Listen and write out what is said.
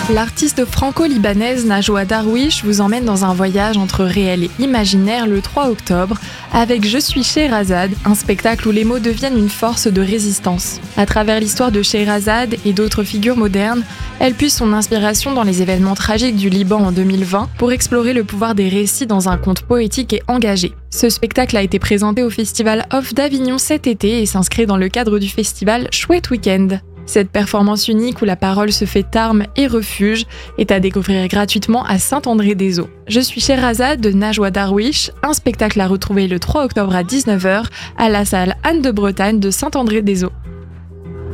L'artiste franco-libanaise Najwa Darwish vous emmène dans un voyage entre réel et imaginaire le 3 octobre avec Je suis Scheherazade, un spectacle où les mots deviennent une force de résistance. À travers l'histoire de Scheherazade et d'autres figures modernes, elle puise son inspiration dans les événements tragiques du Liban en 2020 pour explorer le pouvoir des récits dans un conte poétique et engagé. Ce spectacle a été présenté au Festival Off d'Avignon cet été et s'inscrit dans le cadre du festival Chouette Week-end. Cette performance unique où la parole se fait arme et refuge est à découvrir gratuitement à Saint-André-des-Eaux. Je suis Scheherazade de Najwa Darwish, un spectacle à retrouver le 3 octobre à 19h à la salle Anne de Bretagne de Saint-André-des-Eaux.